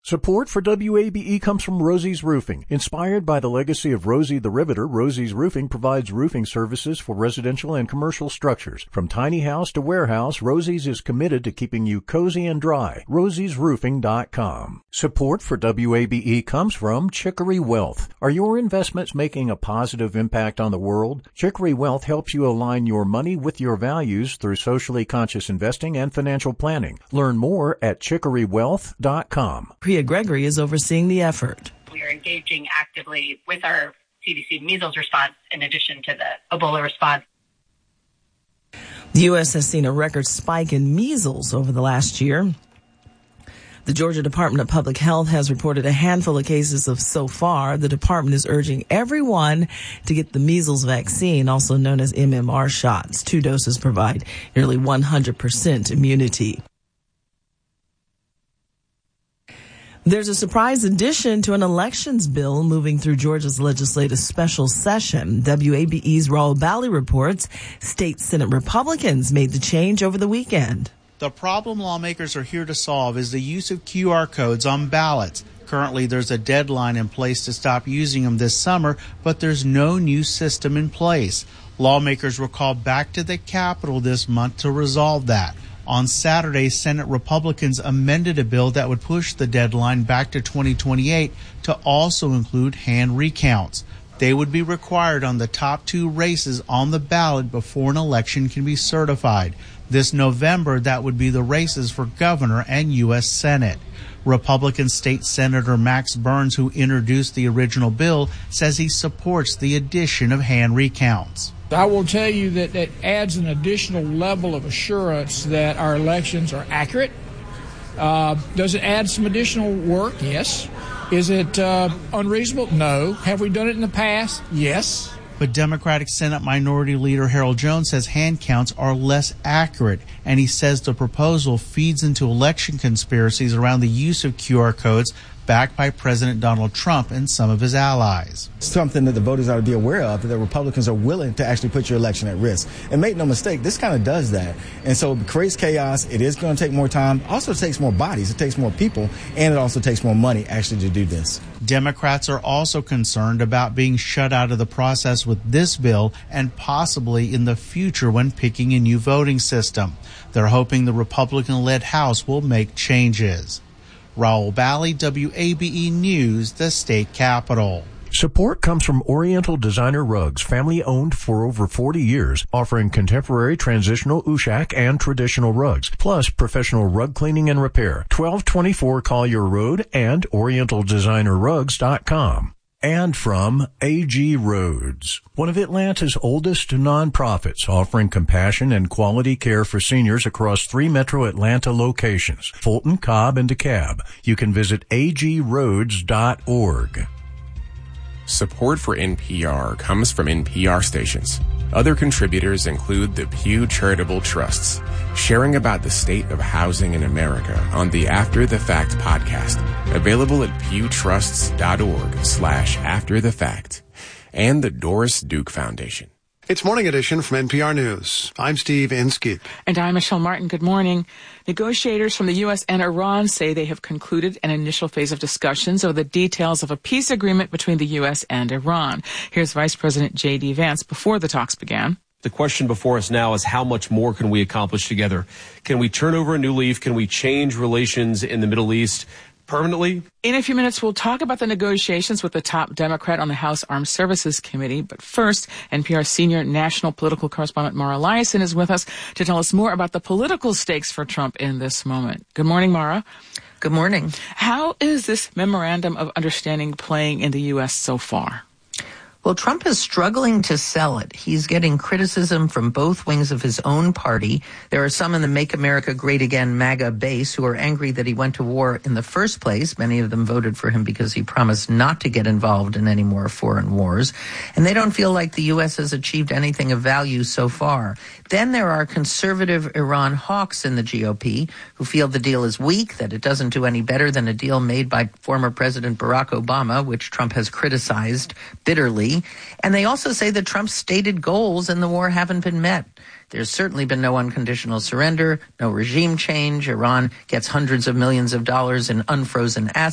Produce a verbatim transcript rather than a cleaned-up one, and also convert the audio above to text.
Support for W A B E comes from Rosie's Roofing. Inspired by the legacy of Rosie the Riveter, Rosie's Roofing provides roofing services for residential and commercial structures. From tiny house to warehouse, Rosie's is committed to keeping you cozy and dry. rosies roofing dot com. Support for W A B E comes from Chicory Wealth. Are your investments making a positive impact on the world? Chicory Wealth helps you align your money with your values through socially conscious investing and financial planning. Learn more at chicory wealth dot com. Priya Gregory is overseeing the effort. We are engaging actively with our C D C measles response in addition to the Ebola response. The U S has seen a record spike in measles over the last year. The Georgia Department of Public Health has reported a handful of cases of so far. The department is urging everyone to get the measles vaccine, also known as M M R shots. Two doses provide nearly one hundred percent immunity. There's a surprise addition to an elections bill moving through Georgia's legislative special session. W A B E's Raul Bally reports state Senate Republicans made the change over the weekend. The problem lawmakers are here to solve is the use of Q R codes on ballots. Currently, there's a deadline in place to stop using them this summer, but there's no new system in place. Lawmakers were called back to the Capitol this month to resolve that. On Saturday, Senate Republicans amended a bill that would push the deadline back to twenty twenty-eight to also include hand recounts. They would be required on the top two races on the ballot before an election can be certified. This November, that would be the races for governor and U S Senate. Republican State Senator Max Burns, who introduced the original bill, says he supports the addition of hand recounts. I will tell you that that adds an additional level of assurance that our elections are accurate. Uh, does it add some additional work? Yes. Is it uh, unreasonable? No. Have we done it in the past? Yes. But Democratic Senate Minority Leader Harold Jones says hand counts are less accurate, and he says the proposal feeds into election conspiracies around the use of Q R codes backed by President Donald Trump and some of his allies. Something that the voters ought to be aware of, that Republicans are willing to actually put your election at risk. And make no mistake, this kind of does that. And so it creates chaos. It is going to take more time. Also, it takes more bodies. It takes more people. And it also takes more money actually to do this. Democrats are also concerned about being shut out of the process with this bill and possibly in the future when picking a new voting system. They're hoping the Republican-led House will make changes. Raul Bally, W A B E News, the state capitol. Support comes from Oriental Designer Rugs, family-owned for over forty years, offering contemporary transitional Ushak and traditional rugs, plus professional rug cleaning and repair. twelve twenty-four Collier Road and oriental designer rugs dot com. And from A G Roads, one of Atlanta's oldest nonprofits, offering compassion and quality care for seniors across three metro Atlanta locations, Fulton, Cobb, and DeKalb. You can visit a g roads dot org. Support for N P R comes from N P R stations. Other contributors include the Pew Charitable Trusts, sharing about the state of housing in America on the After the Fact podcast, available at pewtrusts.org slash after the fact, and the Doris Duke Foundation. It's Morning Edition from N P R News. I'm Steve Inskeep. And I'm Michelle Martin. Good morning. Negotiators from the U S and Iran say they have concluded an initial phase of discussions over the details of a peace agreement between the U S and Iran. Here's Vice President J D. Vance before the talks began. The question before us now is how much more can we accomplish together? Can we turn over a new leaf? Can we change relations in the Middle East permanently? In a few minutes, we'll talk about the negotiations with the top Democrat on the House Armed Services Committee. But first, N P R senior national political correspondent Mara Liasson is with us to tell us more about the political stakes for Trump in this moment. Good morning, Mara. Good morning. How is this memorandum of understanding playing in the U S so far? Well, Trump is struggling to sell it. He's getting criticism from both wings of his own party. There are some in the Make America Great Again MAGA base who are angry that he went to war in the first place. Many of them voted for him because he promised not to get involved in any more foreign wars. And they don't feel like the U S has achieved anything of value so far. Then there are conservative Iran hawks in the G O P who feel the deal is weak, that it doesn't do any better than a deal made by former President Barack Obama, which Trump has criticized bitterly. And they also say that Trump's stated goals in the war haven't been met. There's certainly been no unconditional surrender, no regime change. Iran gets hundreds of millions of dollars in unfrozen assets.